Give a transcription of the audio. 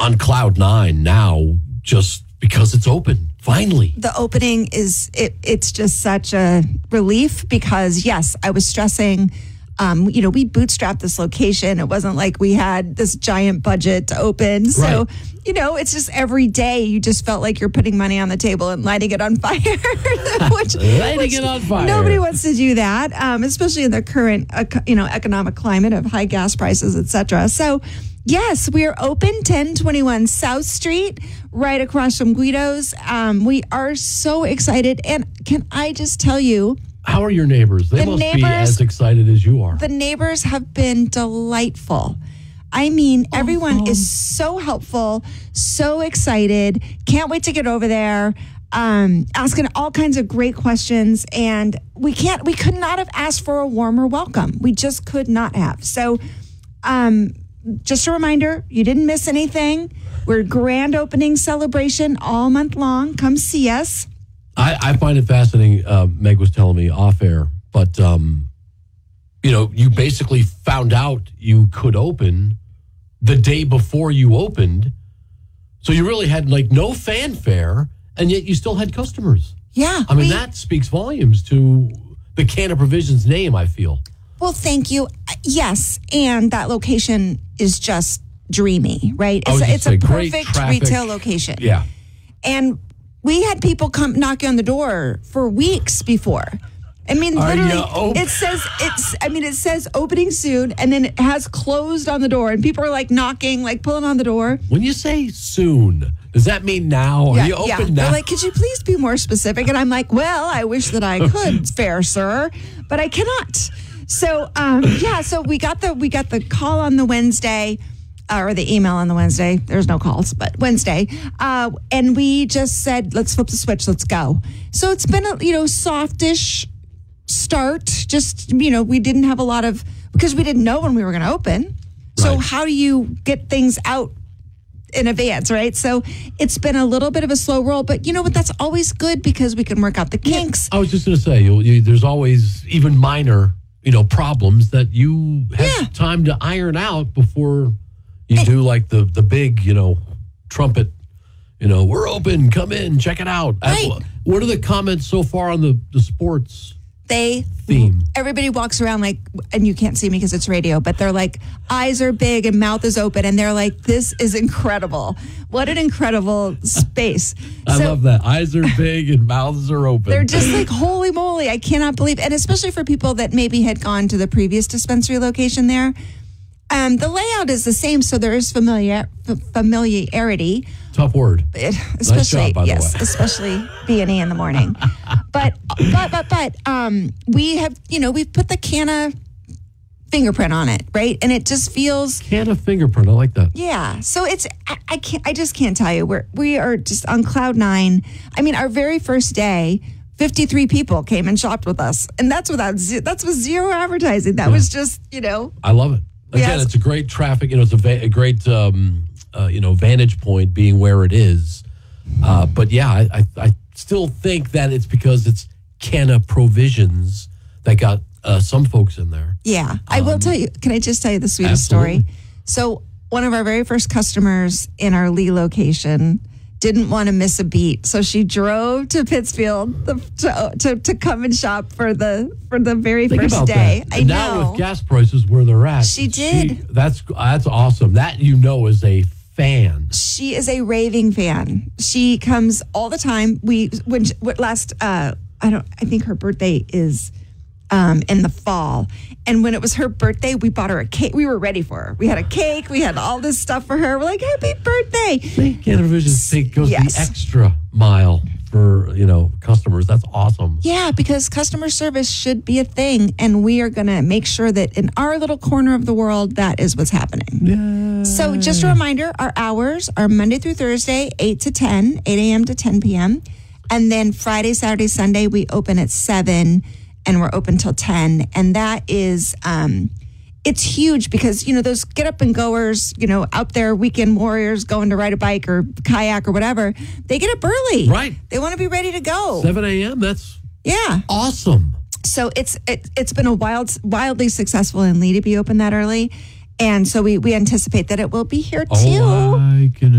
on cloud nine now just because it's open. Finally. The opening it's just such a relief because, yes, I was stressing. We bootstrapped this location. It wasn't like we had this giant budget to open. So, Right. It's just every day you just felt like you're putting money on the table and lighting it on fire. which It on fire. Nobody wants to do that, especially in the current, economic climate of high gas prices, et cetera. So, yes, we are open 1021 South Street, right across from Guido's. We are so excited. And can I just tell you, how are your neighbors? They must be as excited as you are. the neighbors have been delightful. I mean, everyone is so helpful, so excited. Can't wait to get over there. Asking all kinds of great questions, and we could not have asked for a warmer welcome. We just could not have. So, just a reminder, you didn't miss anything. We're grand opening celebration all month long. Come see us. I find it fascinating. Meg was telling me off air, but you basically found out you could open the day before you opened, so you really had no fanfare, and yet you still had customers. Yeah, I mean that speaks volumes to the Canna Provisions name, I feel. Well, thank you. Yes, and that location is just dreamy, right? It's a great perfect traffic. retail location. Yeah. And we had people come knocking on the door for weeks before. I mean, literally, it says opening soon, and then it has closed on the door, and people are knocking, pulling on the door. When you say soon, does that mean now? Are you open now? They're like, could you please be more specific? And I'm like, well, I wish that I could, fair sir, but I cannot. So, so we got the call on the Wednesday. Or the email on the Wednesday. There's no calls, but Wednesday. And we just said, let's flip the switch. Let's go. So it's been a, softish start. Just, we didn't have a lot of, because we didn't know when we were going to open. So Right. how do you get things out in advance, right? So it's been a little bit of a slow roll, but you know what? That's always good because we can work out the kinks. I was just going to say, there's always even minor, problems that you have time to iron out before you do the big, trumpet, we're open, come in, check it out. Right. What are the comments so far on the sports theme? Everybody walks around and you can't see me because it's radio, but they're eyes are big and mouth is open, and they're like, this is incredible. What an incredible space. I love that. Eyes are big and mouths are open. They're just holy moly, I cannot believe. And especially for people that maybe had gone to the previous dispensary location there. The layout is the same, so there is familiarity. Tough word. Especially, nice job, by the way. Especially B&E in the morning. but we have, we've put the Canna fingerprint on it, right? And it just feels Canna fingerprint. I like that. Yeah. So I just can't tell you. We are just on cloud nine. I mean, our very first day, 53 people came and shopped with us, and that's with zero advertising. That was just, I love it. Again, it's a great traffic. It's a great, vantage point being where it is. But yeah, I still think that it's because it's Canna Provisions that got some folks in there. Yeah, I will tell you. Can I just tell you the sweetest story? So one of our very first customers in our Lee location didn't want to miss a beat, so she drove to Pittsfield to come and shop for the very Think first about day. That. And now with gas prices where they're at, she did. That's awesome. That is a fan. She is a raving fan. She comes all the time. I think her birthday is in the fall. And when it was her birthday, we bought her a cake. We were ready for her. We had a cake. We had all this stuff for her. We're like, happy birthday. Canna Provisions goes the extra mile for, customers. That's awesome. Yeah, because customer service should be a thing. And we are going to make sure that in our little corner of the world, that is what's happening. Yeah. So just a reminder, our hours are Monday through Thursday, 8 to 10, 8 a.m. to 10 p.m. And then Friday, Saturday, Sunday, we open at 7 and we're open till 10. And that is, it's huge because, those get up and goers, out there, weekend warriors going to ride a bike or kayak or whatever, they get up early. Right. They want to be ready to go. 7 a.m. That's Yeah. awesome. So it's been a wildly successful in Lee to be open that early. And so we anticipate that it will be here too. Oh, I can